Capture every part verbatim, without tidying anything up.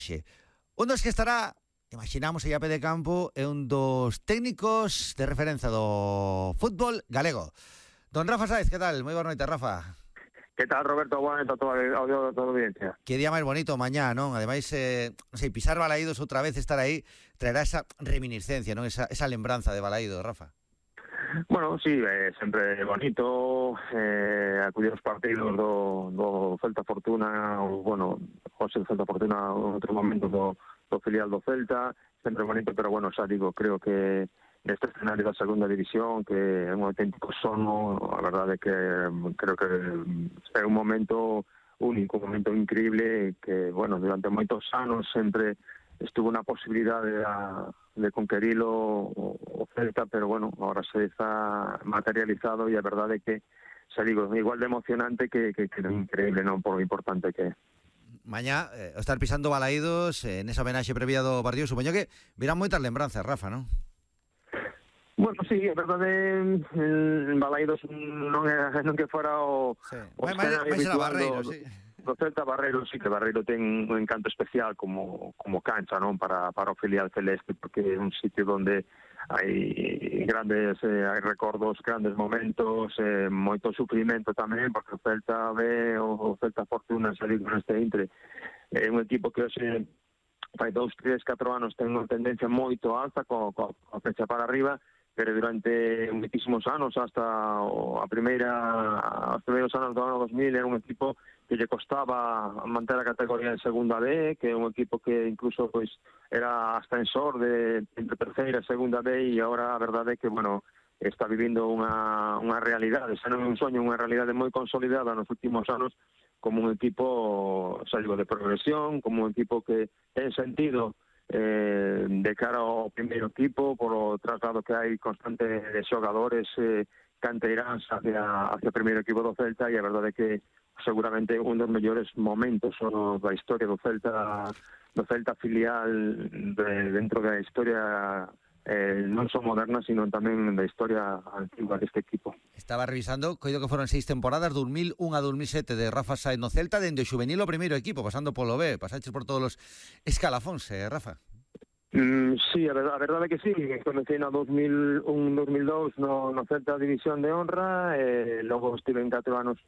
Sí. Un dos que estará, imaginamos aí a pé de campo, é un dos técnicos de referencia do fútbol galego. Don Rafa Sáez, que tal? Moi boa noite, Rafa. Que tal, Roberto? Boa noite a toda a toda a audiencia. Que día máis bonito mañá, non? Ademais, eh, non sei, pisar Balaídos outra vez, estar aí, traerá esa reminiscencia, non? Esa, esa lembranza de Balaídos, Rafa. Bueno, sí, é eh, sempre bonito eh, acudir aos partidos do, do Celta Fortuna, ou, bueno, José Celta Fortuna en outro momento do, do filial do Celta, sempre bonito, pero bueno, xa digo, creo que neste escenario da segunda división, que é un auténtico sono, a verdade é que creo que é un momento único, un momento increíble, que, bueno, durante moitos anos sempre estuvo na posibilidade de, de conquerilo o Celta, pero bueno, ahora se está materializado e a verdade é que, xa digo, igual de emocionante que, que, que é increíble, non, por lo importante que é. Mañá, eh, estar pisando Balaídos eh, nesa homenaxe previa do partido, supoño que virán moitas lembranzas, Rafa, non? Bueno, sí, é verdade, en Balaídos non é non que fora o... Sí. o Vai, vai, vai ser a Barreiro, do, sí. Do Celta Barreiro, sí, que Barreiro ten un encanto especial como, como cancha, non, para, para o filial celeste, porque é un sitio onde hai grandes eh, hai recordos, grandes momentos, eh, moito sufrimento tamén, porque o Celta ve o, o Celta Fortuna salir con este intre. É un equipo que hoxe fai dous, tres, catro anos ten unha tendencia moito alta, co, co, co fecha para arriba, pero durante muitísimos anos, hasta a primeira, os primeiros anos do ano dos mil, era un equipo que lle costaba manter a categoría en segunda B, que é un equipo que incluso pois era ascensor de entre terceira e segunda B, e agora a verdade é que, bueno, está vivindo unha, unha realidade, xa non é un soño, unha realidade moi consolidada nos últimos anos, como un equipo, xa digo, de progresión, como un equipo que ten sentido eh, de cara ao primeiro equipo, por o traslado que hai constante de xogadores eh, canteiráns hacia, hacia o primeiro equipo do Celta, e a verdade é que seguramente un dos mellores momentos da historia do Celta, do Celta filial de, dentro da historia eh, non só moderna, sino tamén da historia antigua deste equipo. Estaba revisando, coido que foron seis temporadas, dos mil un a dos mil sete de Rafa Sáez no Celta, dende o xuvenil o primeiro equipo, pasando polo B, pasaches por todos os escalafóns, eh, Rafa? Mm, sí, a verdade, a verdade é que sí, comecei no dos mil un dos mil dous no, no Celta División de Honra, e logo estive en catro anos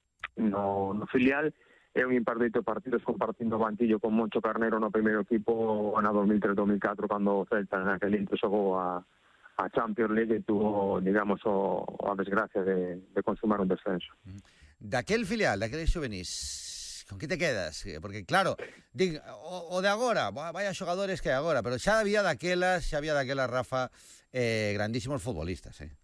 no, no filial, e un impardito partidos compartindo banquillo con Moncho Carnero no primeiro equipo na dos mil tres dos mil catro, cando o Celta naquele intre xogou a, a Champions League e tuvo, digamos, o, a desgracia de, de consumar un descenso. Daquel filial, daqueles xuvenis, con que te quedas? Porque claro, dig, o, o de agora, vaya xogadores que hai agora, pero xa había daquelas, xa había daquelas, Rafa, eh, grandísimos futbolistas, eh?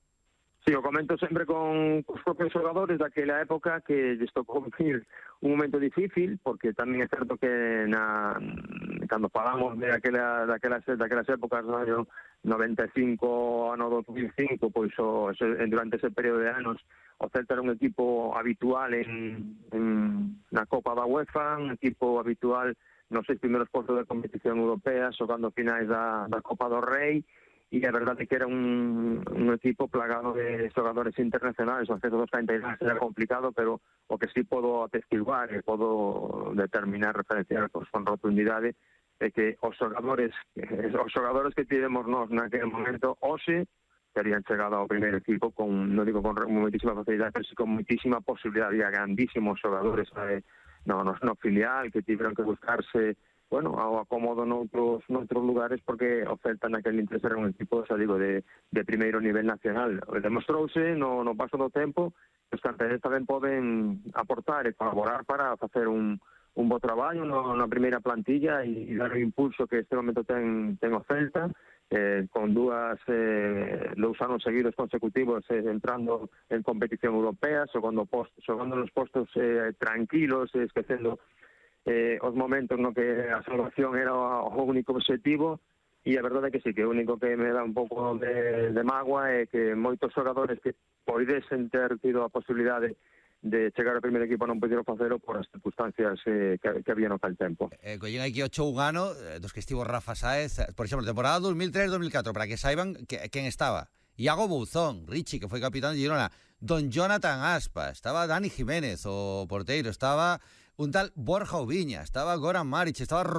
Sí, o comento sempre con os propios xogadores daquela época, que lles tocou vivir un momento difícil, porque tamén é certo que na, cando falamos de aquela, daquelas, daquelas épocas do año noventa e cinco ano dos mil cinco, pois o, durante ese período de anos o Celta era un equipo habitual en, en na Copa da UEFA, un equipo habitual nos seis primeiros postos de competición europea, xogando finais da, da Copa do Rei, e a verdade é que era un, un equipo plagado de xogadores internacionales. O acceso dos canteiráns era complicado, pero o que sí podo atestiguar e podo determinar, referenciar con rotundidade, é que os xogadores os xogadores que tivemos nós naquele momento, hoxe, terían chegado ao primeiro equipo con, non digo con moitísima facilidade, pero sí con moitísima posibilidade. Había grandísimos xogadores eh, no, no, no filial que tiveron que buscarse, bueno, ao acomodo noutros, noutros lugares, porque o Celta naquele interés era un equipo, xa digo, de, de primeiro nivel nacional. Demostrouse no, no paso do tempo que os canteiros tamén poden aportar e colaborar para facer un, un bo traballo no, na primeira plantilla e, e dar o impulso que este momento ten, ten o Celta, eh, con dúas eh, dous anos seguidos consecutivos eh, entrando en competición europea, xogando, post, xogando nos postos eh, tranquilos, eh, esquecendo Eh, os momentos no que a salvación era o único objetivo, e a verdade é que sí, que o único que me dá un pouco de, de mágoa é que moitos xogadores que poidesen ter tido a posibilidade de chegar ao primeiro equipo non puderon facelo por as circunstancias eh, que, que había no tal tempo. Eh, collín aquí ocho un ano, dos que estivo Rafa Sáez, por exemplo, temporada dos mil tres dos mil catro, para que saiban que, quen estaba. Iago Bouzón, Richie, que foi capitán de Girona, Don Jonathan Aspa, estaba Dani Jiménez, o porteiro, estaba un tal Borja Ubiña, estaba Goran Maric, estaba